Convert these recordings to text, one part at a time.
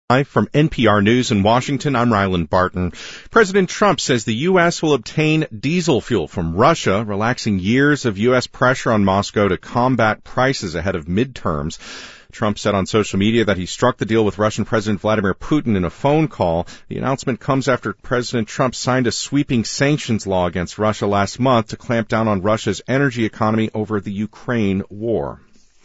Live from NPR News in Washington, I'm Ryland Barton. President Trump says the U.S. will obtain diesel fuel from Russia, relaxing years of U.S. pressure on Moscow to combat prices ahead of midterms. Trump said on social media that he struck the deal with Russian President Vladimir Putin in a phone call. The announcement comes after President Trump signed a sweeping sanctions law against Russia last month to clamp down on Russia's energy economy over the Ukraine war.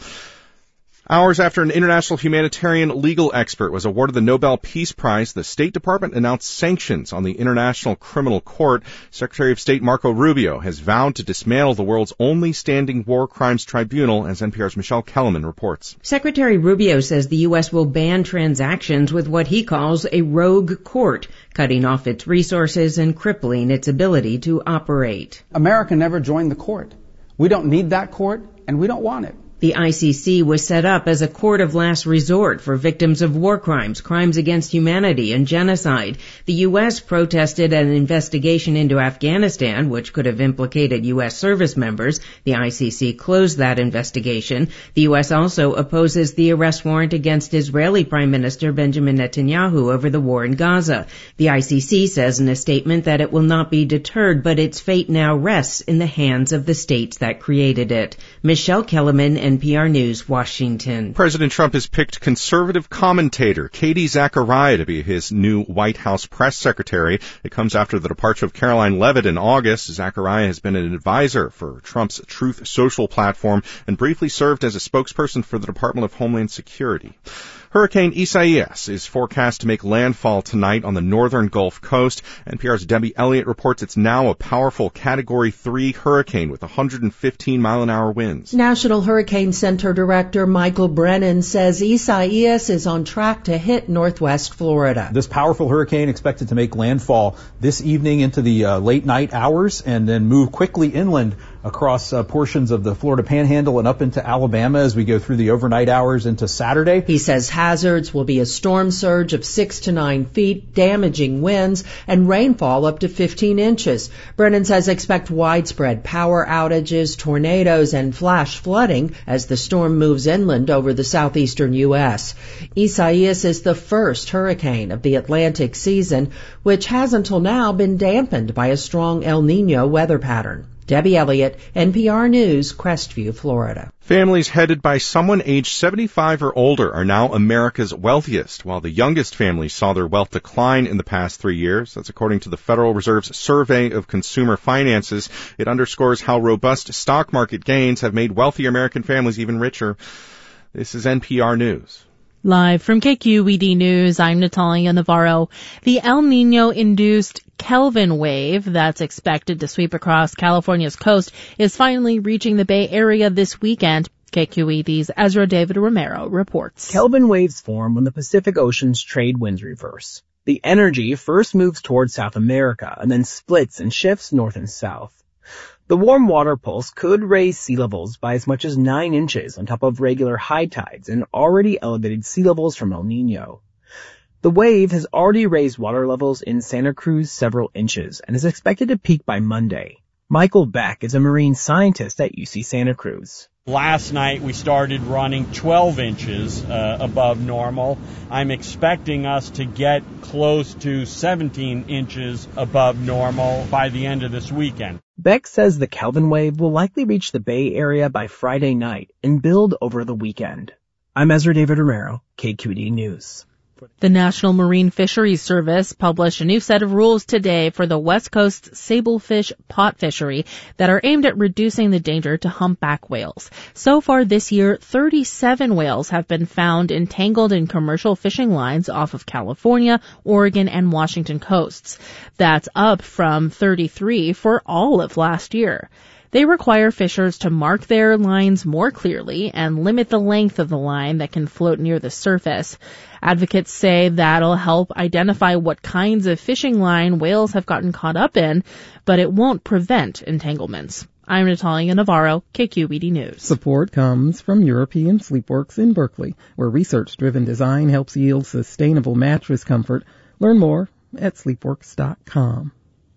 Hours after an international humanitarian legal expert was awarded the Nobel Peace Prize, the State Department announced sanctions on the International Criminal Court. Secretary of State Marco Rubio has vowed to dismantle the world's only standing war crimes tribunal, as NPR's Michelle Kellerman reports. Secretary Rubio says the U.S. will ban transactions with what he calls a rogue court, cutting off its resources and crippling its ability to operate. America never joined the court. We don't need that court, and we don't want it. The ICC was set up as a court of last resort for victims of war crimes, crimes against humanity, and genocide. The U.S. protested an investigation into Afghanistan, which could have implicated U.S. service members. The ICC closed that investigation. The U.S. also opposes the arrest warrant against Israeli Prime Minister Benjamin Netanyahu over the war in Gaza. The ICC says in a statement that it will not be deterred, but its fate now rests in the hands of the states that created it. Michelle Kellerman, NPR News, Washington. President Trump has picked conservative commentator Katie Zachariah to be his new White House press secretary. It comes after the departure of Caroline Leavitt in August. Zachariah has been an advisor for Trump's Truth Social platform and briefly served as a spokesperson for the Department of Homeland Security. Hurricane Isaias is forecast to make landfall tonight on the northern Gulf Coast. NPR's Debbie Elliott reports it's now a powerful Category 3 hurricane with 115-mile-an-hour winds. National Hurricane Center Director Michael Brennan says Isaias is on track to hit northwest Florida. This powerful hurricane expected to make landfall this evening into the late night hours and then move quickly inland across portions of the Florida Panhandle and up into Alabama as we go through the overnight hours into Saturday. He says hazards will be a storm surge of 6 to 9 feet, damaging winds, and rainfall up to 15 inches. Brennan says expect widespread power outages, tornadoes, and flash flooding as the storm moves inland over the southeastern U.S. Isaias is the first hurricane of the Atlantic season, which has until now been dampened by a strong El Niño weather pattern. Debbie Elliott, NPR News, Crestview, Florida. Families headed by someone aged 75 or older are now America's wealthiest, while the youngest families saw their wealth decline in the past 3 years. That's according to the Federal Reserve's Survey of Consumer Finances. It underscores how robust stock market gains have made wealthy American families even richer. This is NPR News. Live from KQED News, I'm Natalia Navarro. The El Niño-induced Kelvin wave that's expected to sweep across California's coast is finally reaching the Bay Area this weekend. KQED's Ezra David Romero reports. Kelvin waves form when the Pacific Ocean's trade winds reverse. The energy first moves towards South America and then splits and shifts north and south. The warm water pulse could raise sea levels by as much as 9 inches on top of regular high tides and already elevated sea levels from El Niño. The wave has already raised water levels in Santa Cruz several inches and is expected to peak by Monday. Michael Beck is a marine scientist at UC Santa Cruz. Last night we started running 12 inches above normal. I'm expecting us to get close to 17 inches above normal by the end of this weekend. Beck says the Kelvin wave will likely reach the Bay Area by Friday night and build over the weekend. I'm Ezra David Romero, KQED News. The National Marine Fisheries Service published a new set of rules today for the West Coast sablefish pot fishery that are aimed at reducing the danger to humpback whales. So far this year, 37 whales have been found entangled in commercial fishing lines off of California, Oregon, and Washington coasts. That's up from 33 for all of last year. They require fishers to mark their lines more clearly and limit the length of the line that can float near the surface. Advocates say that'll help identify what kinds of fishing line whales have gotten caught up in, but it won't prevent entanglements. I'm Natalia Navarro, KQED News. Support comes from European Sleepworks in Berkeley, where research-driven design helps yield sustainable mattress comfort. Learn more at sleepworks.com.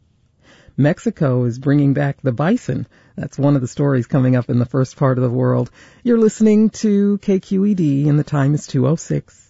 Mexico is bringing back the bison. That's one of the stories coming up in the first part of the world. You're listening to KQED, and the time is 2:06.